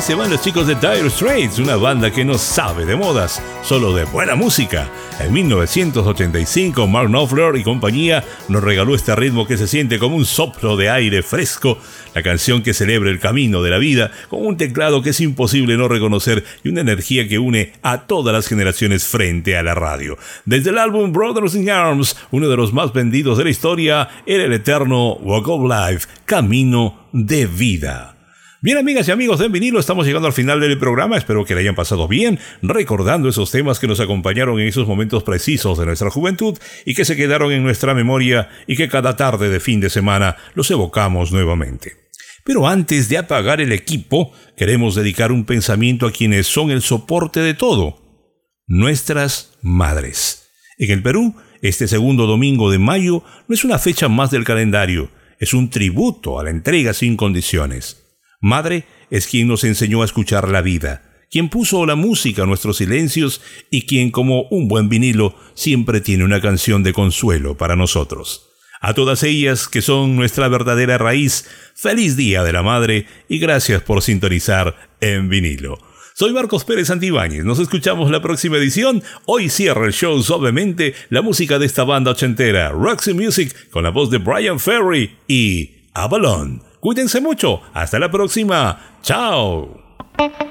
se van los chicos de Dire Straits, una banda que no sabe de modas, solo de buena música. En 1985, Mark Knopfler y compañía nos regaló este ritmo que se siente como un soplo de aire fresco, la canción que celebra el camino de la vida, con un teclado que es imposible no reconocer y una energía que une a todas las generaciones frente a la radio. Desde el álbum Brothers in Arms, uno de los más vendidos de la historia, era el eterno Walk of Life, Camino de Vida. Bien, amigas y amigos de En Vinilo, estamos llegando al final del programa. Espero que le hayan pasado bien, recordando esos temas que nos acompañaron en esos momentos precisos de nuestra juventud y que se quedaron en nuestra memoria y que cada tarde de fin de semana los evocamos nuevamente. Pero antes de apagar el equipo, queremos dedicar un pensamiento a quienes son el soporte de todo: nuestras madres. En el Perú, este segundo domingo de mayo no es una fecha más del calendario, es un tributo a la entrega sin condiciones. Madre es quien nos enseñó a escuchar la vida, quien puso la música a nuestros silencios y quien, como un buen vinilo, siempre tiene una canción de consuelo para nosotros. A todas ellas, que son nuestra verdadera raíz, feliz Día de la Madre y gracias por sintonizar En Vinilo. Soy Marcos Pérez Santibáñez, nos escuchamos la próxima edición. Hoy cierra el show suavemente la música de esta banda ochentera, Roxy Music, con la voz de Bryan Ferry y Avalon. Cuídense mucho. Hasta la próxima. Chao.